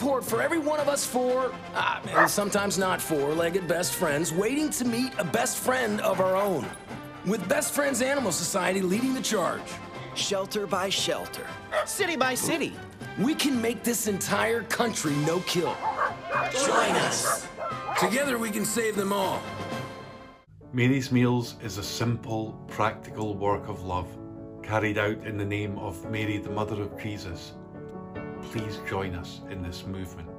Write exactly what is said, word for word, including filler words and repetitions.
support for every one of us four, ah, and sometimes not four-legged best friends waiting to meet a best friend of our own. With Best Friends Animal Society leading the charge. Shelter by shelter. City by city. We can make this entire country no-kill. Join us. Together we can save them all. Mary's Meals is a simple, practical work of love, carried out in the name of Mary, the Mother of Jesus. Please join us in this movement.